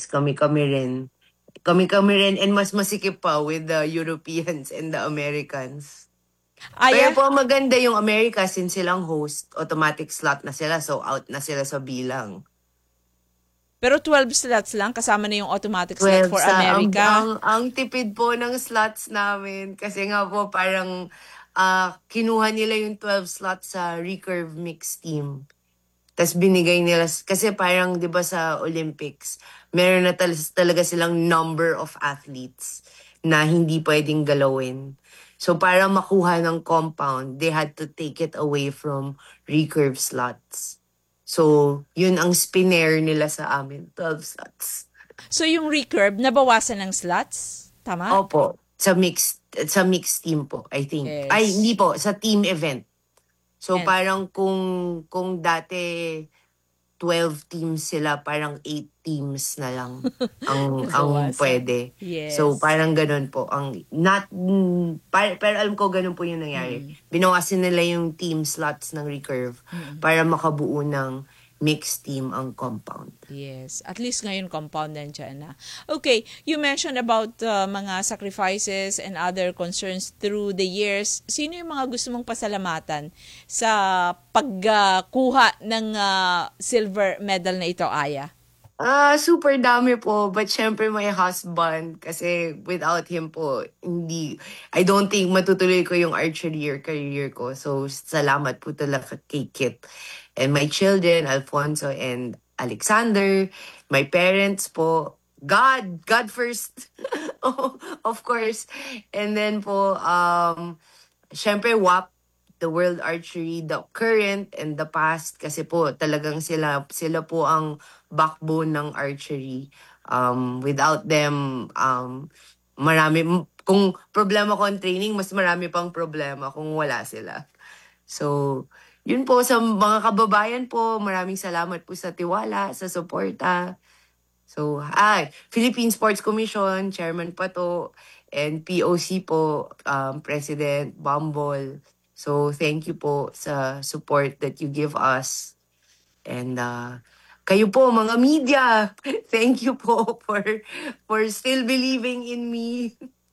yes, kami-kami rin. Kami-kami rin and mas masikip pa with the Europeans and the Americans. Pero Aya, po maganda yung America since silang host, automatic slot na sila so out na sila sa bilang. pero 12 slots lang kasama na yung automatic slot 12 for sa America. ang tipid po ng slots namin kasi nga po parang kinuha nila yung 12 slots sa recurve mixed team. Tapos binigay nila, kasi parang 'di ba sa Olympics, meron na talaga silang number of athletes na hindi pwedeng galawin. So para makuha ng compound, they had to take it away from recurve slots. So, yun ang spinner nila sa amin, 12 slots. So yung recurve, nabawasan ng slots? Tama? Opo, sa mixed team po, I think. Ay, hindi Yes. po, sa team event. So And parang kung dati 12 teams sila, parang 8 teams na lang ang nabawasan. pwede. So Yes. parang ganun po ang pero alam ko ganun po yung nangyari. Mm. Binawasan nila yung team slots ng recurve Mm. para makabuo ng mixed team ang compound. Yes. At least ngayon compound nandiyan na. Okay, you mentioned about mga sacrifices and other concerns through the years. Sino yung mga gusto mong pasalamatan sa pagkuha ng silver medal na ito, Aya? Super dami po. But syempre my husband, kasi without him po, I don't think matutuloy ko yung archery career ko. So, salamat po talaga kay Kit. And my children, Alfonso and Alexander, my parents po, God first. Of course. And then po, syempre WAP, the World Archery, the current and the past, kasi po talagang sila po ang backbone ng archery. Without them, kung problema ko ang training, mas marami pang problema kung wala sila. So, yun po sa mga kababayan po, maraming salamat po sa tiwala, sa suporta. So, Philippine Sports Commission, Chairman Pato, and POC po, President Bumble. So, thank you po sa support that you give us. And kayo po, mga media, thank you po for still believing in me.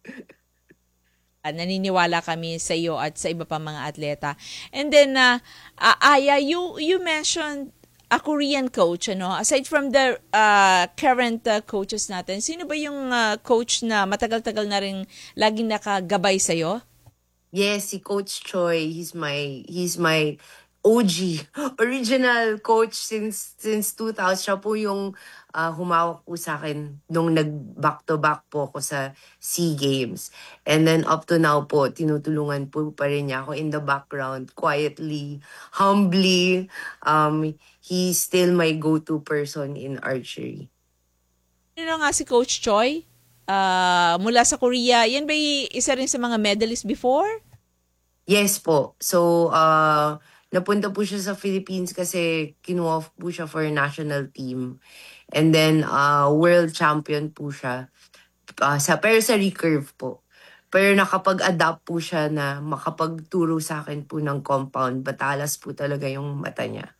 Naniniwala kami sa iyo at sa iba pang mga atleta. And then, Aya, you mentioned a Korean coach, ano? Aside from the current coaches natin, sino ba yung coach na matagal-tagal na rin laging nakagabay sa iyo? Yes, si Coach Choi, he's my OG, original coach since 2000. Siya po yung humawak po sa akin nung nag-back-to-back po ako sa SEA Games. And then up to now po, tinutulungan po pa rin niya ako in the background, quietly, humbly. He's still my go-to person in archery. Ano nga si Coach Choi? Mula sa Korea, yan ba isa rin sa mga medalist before? Yes po. So, napunta po siya sa Philippines kasi kinuha po siya for national team. And then, world champion po siya. Pero sa recurve po. Pero nakapag-adapt po siya na makapagturo sa akin po ng compound. Batalas po talaga yung mata niya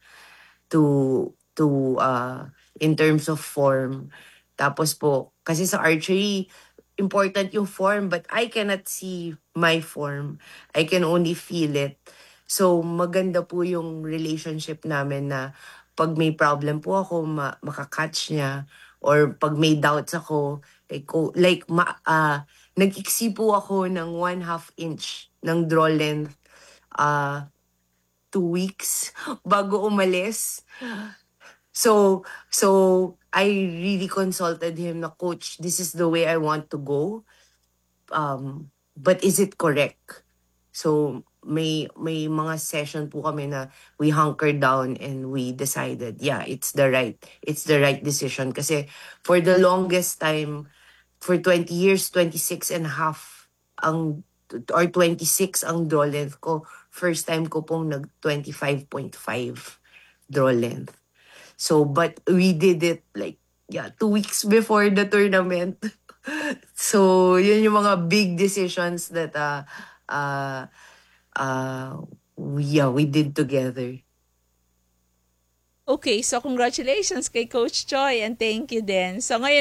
to in terms of form. Tapos po, kasi sa archery, important yung form, but I cannot see my form. I can only feel it. So, maganda po yung relationship namin na pag may problem po ako, makakatch niya. Or pag may doubts ako, nag-iksi po ako ng 1/2 inch ng draw length 2 weeks bago umalis. So I really consulted him na, Coach, this is the way I want to go. But is it correct? So may mga session po kami na we hunkered down and we decided, yeah, it's the right decision. Kasi for the longest time, for 20 years, 26 and a half or 26 ang draw length ko. First time ko pong nag 25.5 draw length. So, but we did it 2 weeks before the tournament. So, yun yung mga big decisions that we did together. Okay, so congratulations kay Coach Choi and thank you din. So ngayon,